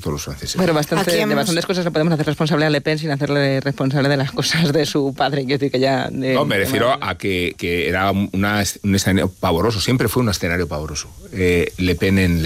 todos los franceses. Bueno, de bastantes cosas le podemos hacer responsable a Le Pen sin hacerle responsable de las cosas de su padre. Quiero decir que ya... No, me refiero a que era un escenario pavoroso, siempre fue un escenario pavoroso. Le Pen en